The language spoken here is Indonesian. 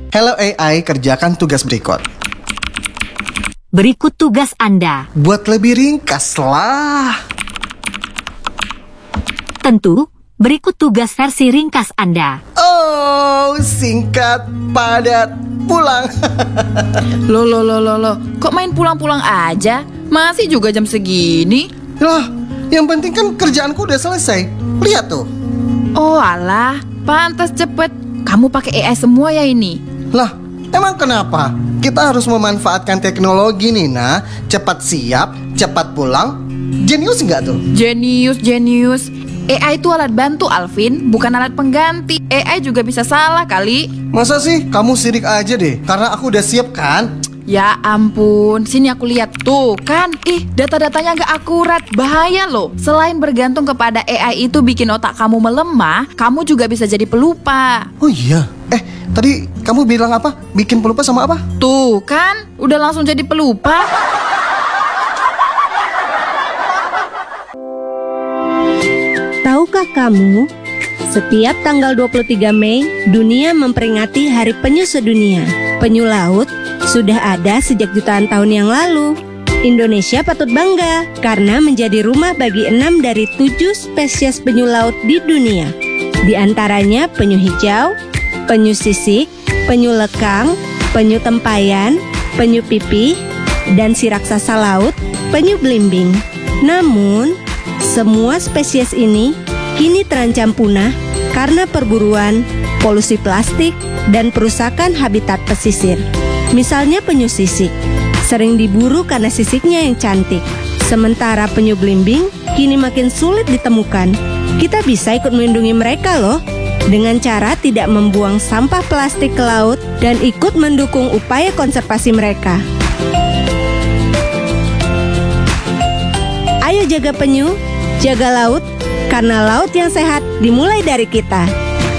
Hello AI, kerjakan tugas berikut. Berikut tugas Anda. Buat lebih ringkas lah. Tentu, berikut tugas versi ringkas Anda. Oh, singkat, padat, pulang. Loh. Kok main pulang-pulang aja? Masih juga jam segini? Loh, yang penting kan kerjaanku udah selesai. Lihat tuh. Oh alah, pantas cepet. Kamu pakai AI semua ya ini? Lah, emang kenapa? Kita harus memanfaatkan teknologi nih, Nah. Cepat siap, cepat pulang. Jenius nggak tuh? Jenius. AI itu alat bantu, Alvin, bukan alat pengganti. AI juga bisa salah kali. Masa sih? Kamu sirik aja deh, karena aku udah siap kan? Ya ampun, sini aku lihat tuh kan. Data-datanya nggak akurat, bahaya loh. Selain bergantung kepada AI itu bikin otak kamu melemah, kamu juga bisa jadi pelupa. Oh iya. Tadi kamu bilang apa? Bikin pelupa sama apa? Tuh kan, udah langsung jadi pelupa. Tahukah kamu, setiap tanggal 23 Mei, dunia memperingati Hari Penyu Sedunia. Penyu laut sudah ada sejak jutaan tahun yang lalu. Indonesia patut bangga karena menjadi rumah bagi 6 dari 7 spesies penyu laut di dunia. Di antaranya penyu hijau, penyu sisik, penyu lekang, penyu tempayan, penyu pipih, dan si raksasa laut, penyu belimbing. Namun, semua spesies ini kini terancam punah karena perburuan, polusi plastik, dan perusakan habitat pesisir. Misalnya penyu sisik, sering diburu karena sisiknya yang cantik. Sementara penyu belimbing kini makin sulit ditemukan. Kita bisa ikut melindungi mereka loh, dengan cara tidak membuang sampah plastik ke laut dan ikut mendukung upaya konservasi mereka. Ayo jaga penyu, jaga laut, karena laut yang sehat dimulai dari kita.